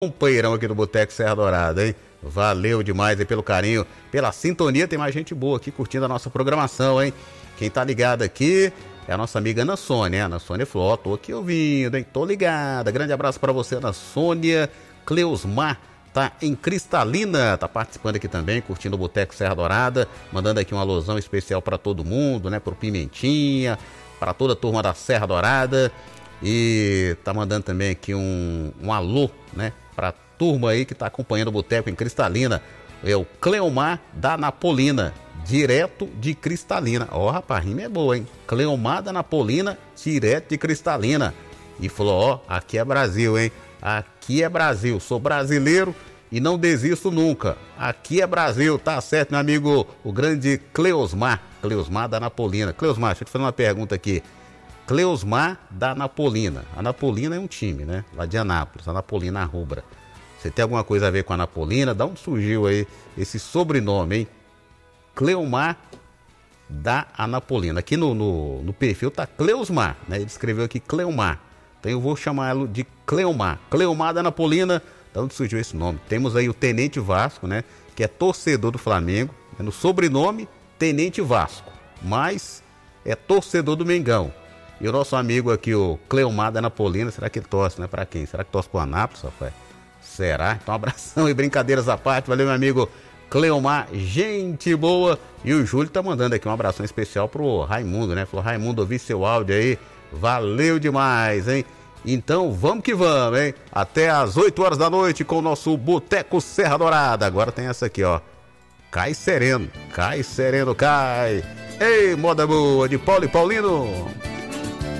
companheirão aqui do Boteco Serra Dourada, hein? Valeu demais aí pelo carinho, pela sintonia. Tem mais gente boa aqui curtindo a nossa programação, hein? Quem tá ligado aqui é a nossa amiga Ana Sônia, hein? Ana Sônia falou, ó, tô aqui ouvindo, hein? Tô ligada. Grande abraço pra você, Ana Sônia. Cleusmar tá em Cristalina, tá participando aqui também, curtindo o Boteco Serra Dourada, mandando aqui um alusão especial pra todo mundo, né? Pro Pimentinha, pra toda a turma da Serra Dourada. E tá mandando também aqui um alô, né? Pra turma aí que tá acompanhando o Boteco em Cristalina. É o Cleomar da Napolina, direto de Cristalina. Ó, rapaz, rima é boa, hein? Cleomar da Napolina, direto de Cristalina. E falou, ó, aqui é Brasil, hein? Aqui é Brasil, sou brasileiro e não desisto nunca. Aqui é Brasil, tá certo, meu amigo, o grande Cleusmar da Napolina. Cleusmar, deixa eu te fazer uma pergunta aqui. Cleusmar da Napolina. A Napolina é um time, né? Lá de Anápolis, a Napolina Rubra. Você tem alguma coisa a ver com a Napolina? Da onde surgiu aí esse sobrenome, hein? Cleomar da Napolina. Aqui no perfil tá Cleusmar, né? Ele escreveu aqui Cleomar. Então eu vou chamá-lo de Cleomar. Cleomar da Napolina. Da onde surgiu esse nome? Temos aí o Tenente Vasco, né? Que é torcedor do Flamengo. No sobrenome, Tenente Vasco. Mas é torcedor do Mengão. E o nosso amigo aqui, o Cleomar da Napolina, será que ele torce, né? Pra quem? Será que torce pro Anápolis, rapaz? Será? Então um abração e brincadeiras à parte. Valeu, meu amigo Cleomar, gente boa. E o Júlio tá mandando aqui um abração especial pro Raimundo, né? Falou, Raimundo, ouvi seu áudio aí. Valeu demais, hein? Então vamos que vamos, hein? Até às 8 horas da noite com o nosso Boteco Serra Dourada. Agora tem essa aqui, ó. Cai sereno, cai. Ei, moda boa de Paulo e Paulino.